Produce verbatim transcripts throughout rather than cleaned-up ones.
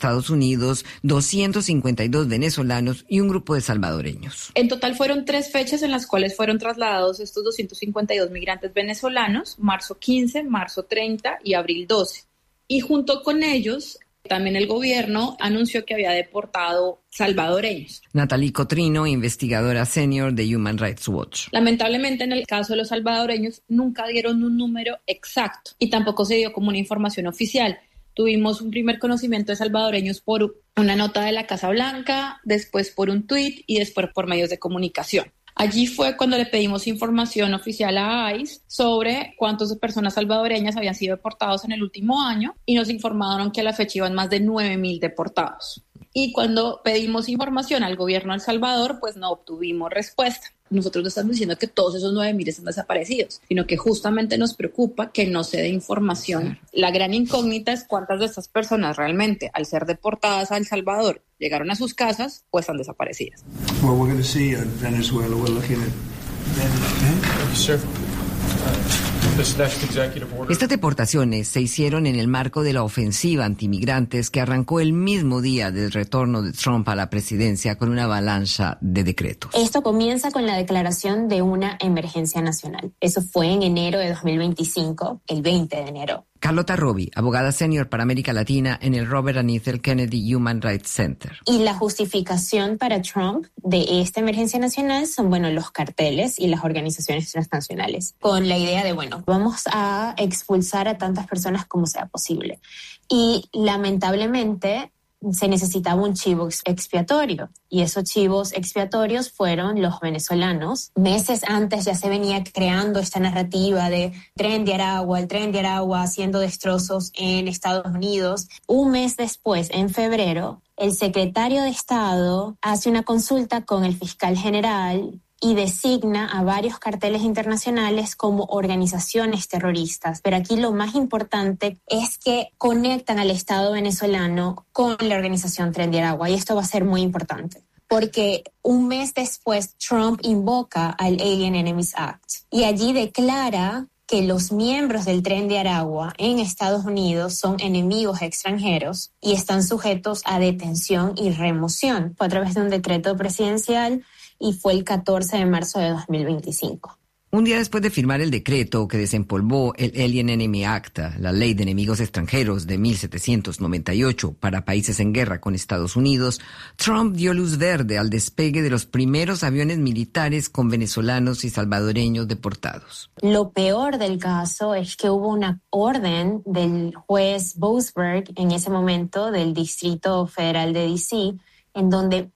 Estados Unidos, doscientos cincuenta y dos venezolanos y un grupo de salvadoreños. En total fueron tres fechas en las cuales fueron trasladados estos doscientos cincuenta y dos migrantes venezolanos, marzo quince, marzo treinta y abril doce. Y junto con ellos, también el gobierno anunció que había deportado salvadoreños. Natalie Cotrino, investigadora senior de Human Rights Watch. Lamentablemente, en el caso de los salvadoreños, nunca dieron un número exacto y tampoco se dio como una información oficial. Tuvimos un primer conocimiento de salvadoreños por una nota de la Casa Blanca, después por un tuit y después por medios de comunicación. Allí fue cuando le pedimos información oficial a I C E sobre cuántas personas salvadoreñas habían sido deportados en el último año y nos informaron que a la fecha iban más de nueve mil deportados. Y cuando pedimos información al gobierno de El Salvador, pues no obtuvimos respuesta. Nosotros no estamos diciendo que todos esos nueve mil están desaparecidos, sino que justamente nos preocupa que no se dé información. La gran incógnita es cuántas de estas personas realmente, al ser deportadas a El Salvador, llegaron a sus casas o están desaparecidas. Well, we're going to see in Venezuela, we're looking at Venezuela. Estas deportaciones se hicieron en el marco de la ofensiva antimigrantes que arrancó el mismo día del retorno de Trump a la presidencia con una avalancha de decretos. Esto comienza con la declaración de una emergencia nacional. Eso fue en enero de dos mil veinticinco, el veinte de enero. Carlota Robi, abogada senior para América Latina en el Robert and Ethel Kennedy Human Rights Center. Y la justificación para Trump de esta emergencia nacional son, bueno, los carteles y las organizaciones transnacionales, con la idea de, bueno, vamos a expulsar a tantas personas como sea posible. Y lamentablemente se necesitaba un chivo expiatorio y esos chivos expiatorios fueron los venezolanos. Meses antes ya se venía creando esta narrativa de Tren de Aragua, el Tren de Aragua haciendo destrozos en Estados Unidos. Un mes después, en febrero, el secretario de Estado hace una consulta con el fiscal general y designa a varios carteles internacionales como organizaciones terroristas. Pero aquí lo más importante es que conectan al Estado venezolano con la organización Tren de Aragua, y esto va a ser muy importante, porque un mes después Trump invoca al Alien Enemies Act y allí declara que los miembros del Tren de Aragua en Estados Unidos son enemigos extranjeros y están sujetos a detención y remoción. Fue a través de un decreto presidencial y fue el catorce de marzo de dos mil veinticinco. Un día después de firmar el decreto que desempolvó el Alien Enemy Act, la ley de enemigos extranjeros de mil setecientos noventa y ocho para países en guerra con Estados Unidos, Trump dio luz verde al despegue de los primeros aviones militares con venezolanos y salvadoreños deportados. Lo peor del caso es que hubo una orden del juez Boasberg en ese momento del Distrito Federal de D C en donde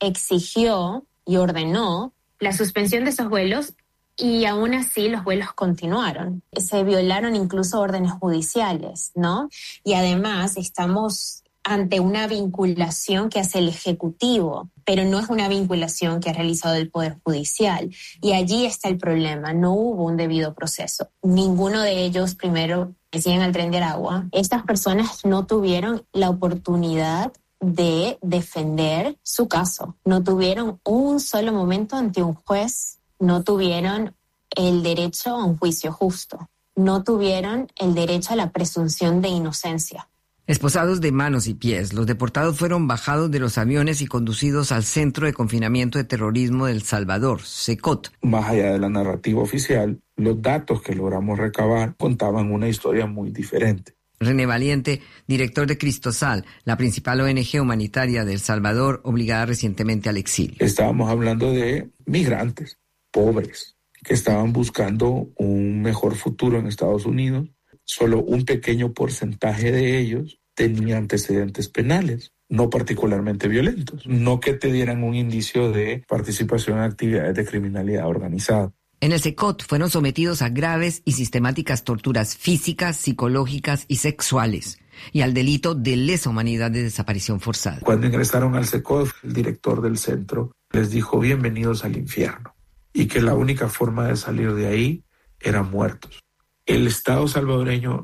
exigió y ordenó la suspensión de esos vuelos, y aún así los vuelos continuaron. Se violaron incluso órdenes judiciales, ¿no? Y además estamos ante una vinculación que hace el Ejecutivo, pero no es una vinculación que ha realizado el Poder Judicial. Y allí está el problema, no hubo un debido proceso. Ninguno de ellos primero decían al Tren de Aragua. Estas personas no tuvieron la oportunidad de defender su caso. No tuvieron un solo momento ante un juez, no tuvieron el derecho a un juicio justo, no tuvieron el derecho a la presunción de inocencia. Esposados de manos y pies, los deportados fueron bajados de los aviones y conducidos al Centro de Confinamiento de Terrorismo de El Salvador, CECOT. Más allá de la narrativa oficial, los datos que logramos recabar contaban una historia muy diferente. René Valiente, director de Cristosal, la principal O N G humanitaria de El Salvador, obligada recientemente al exilio. Estábamos hablando de migrantes, pobres, que estaban buscando un mejor futuro en Estados Unidos. Solo un pequeño porcentaje de ellos tenía antecedentes penales, no particularmente violentos, no que te dieran un indicio de participación en actividades de criminalidad organizada. En el CECOT fueron sometidos a graves y sistemáticas torturas físicas, psicológicas y sexuales, y al delito de lesa humanidad de desaparición forzada. Cuando ingresaron al CECOT, el director del centro les dijo bienvenidos al infierno, y que la única forma de salir de ahí eran muertos. El Estado salvadoreño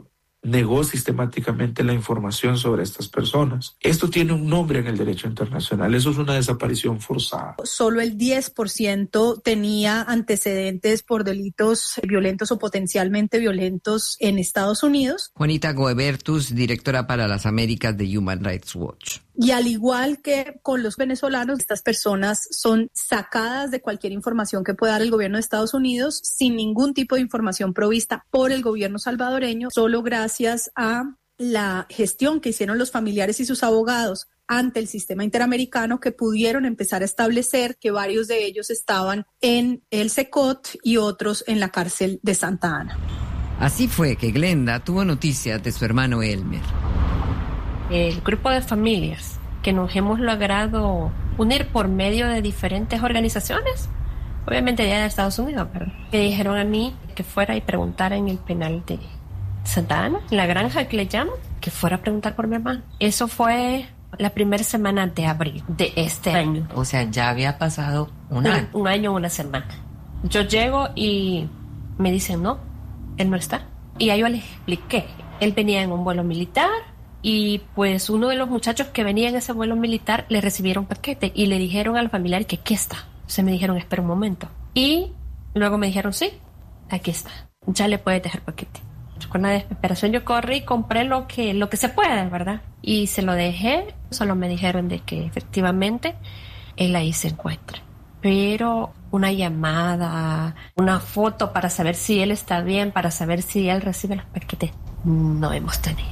negó sistemáticamente la información sobre estas personas. Esto tiene un nombre en el derecho internacional, eso es una desaparición forzada. Solo el diez por ciento tenía antecedentes por delitos violentos o potencialmente violentos en Estados Unidos. Juanita Goebertus, directora para las Américas de Human Rights Watch. Y al igual que con los venezolanos, estas personas son sacadas de cualquier información que pueda dar el gobierno de Estados Unidos sin ningún tipo de información provista por el gobierno salvadoreño, solo gracias a la gestión que hicieron los familiares y sus abogados ante el sistema interamericano, que pudieron empezar a establecer que varios de ellos estaban en el SECOT y otros en la cárcel de Santa Ana. Así fue que Glenda tuvo noticias de su hermano Elmer. El grupo de familias que nos hemos logrado unir por medio de diferentes organizaciones, obviamente ya de Estados Unidos, pero me dijeron a mí que fuera y preguntara en el penal de Santa Ana, en la granja que le llaman, que fuera a preguntar por mi hermano. Eso fue la primera semana de abril de este año. O sea, ya había pasado un, un año. Un año, una semana. Yo llego y me dicen, no, él no está. Y a yo les expliqué. Él venía en un vuelo militar y pues uno de los muchachos que venía en ese vuelo militar le recibieron paquete y le dijeron al familiar que aquí está. Se me dijeron, espera un momento. Y luego me dijeron, sí, aquí está. Ya le puedes dejar paquete. Con la desesperación yo corrí y compré lo que, lo que se puede, ¿verdad? Y se lo dejé. Solo me dijeron de que efectivamente él ahí se encuentra. Pero una llamada, una foto para saber si él está bien, para saber si él recibe los paquetes, no hemos tenido.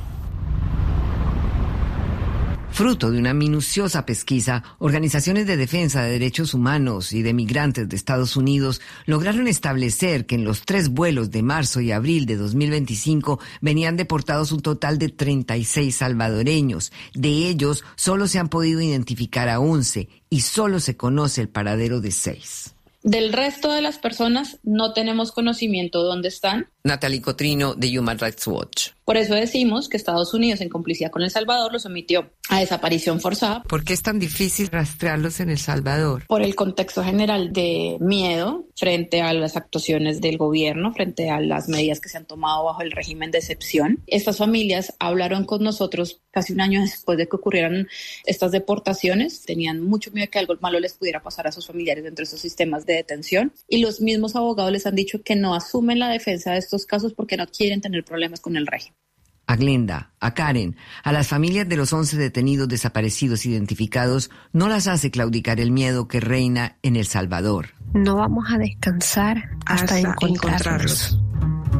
Fruto de una minuciosa pesquisa, organizaciones de defensa de derechos humanos y de migrantes de Estados Unidos lograron establecer que en los tres vuelos de marzo y abril de dos mil veinticinco venían deportados un total de treinta y seis salvadoreños. De ellos, solo se han podido identificar a once y solo se conoce el paradero de seis. Del resto de las personas no tenemos conocimiento de dónde están. Natalie Cotrino, de Human Rights Watch. Por eso decimos que Estados Unidos, en complicidad con El Salvador, los sometió a desaparición forzada. ¿Por qué es tan difícil rastrearlos en El Salvador? Por el contexto general de miedo frente a las actuaciones del gobierno, frente a las medidas que se han tomado bajo el régimen de excepción. Estas familias hablaron con nosotros casi un año después de que ocurrieran estas deportaciones. Tenían mucho miedo de que algo malo les pudiera pasar a sus familiares dentro de estos sistemas de detención. Y los mismos abogados les han dicho que no asumen la defensa de estos casos porque no quieren tener problemas con el régimen. A Glenda, a Karen, a las familias de los once detenidos desaparecidos identificados, no las hace claudicar el miedo que reina en El Salvador. No vamos a descansar hasta, hasta encontrarlos. encontrarlos.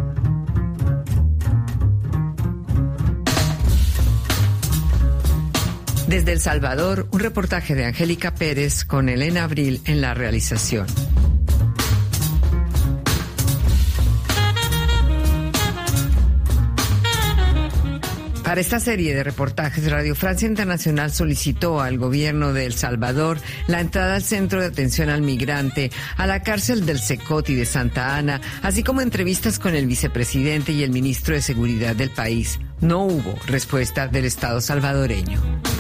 Desde El Salvador, un reportaje de Angélica Pérez con Elena Abril en la realización. Para esta serie de reportajes, Radio Francia Internacional solicitó al gobierno de El Salvador la entrada al Centro de Atención al Migrante, a la cárcel del SECOT y de Santa Ana, así como entrevistas con el vicepresidente y el ministro de Seguridad del país. No hubo respuesta del Estado salvadoreño.